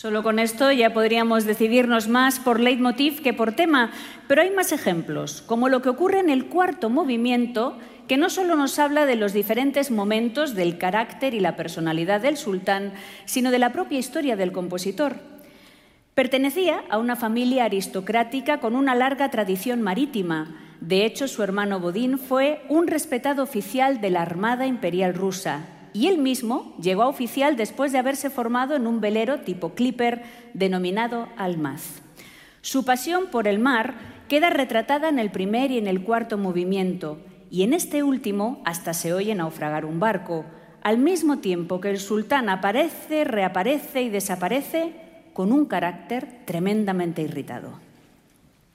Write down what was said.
Solo con esto ya podríamos decidirnos más por leitmotiv que por tema, pero hay más ejemplos, como lo que ocurre en el cuarto movimiento, que no solo nos habla de los diferentes momentos del carácter y la personalidad del sultán, sino de la propia historia del compositor. Pertenecía a una familia aristocrática con una larga tradición marítima. De hecho, su hermano Bodin fue un respetado oficial de la Armada Imperial Rusa y él mismo llegó a oficial después de haberse formado en un velero tipo clipper denominado Almaz. Su pasión por el mar queda retratada en el primer y en el cuarto movimiento, y en este último hasta se oye naufragar un barco, al mismo tiempo que el sultán aparece, reaparece y desaparece con un carácter tremendamente irritado.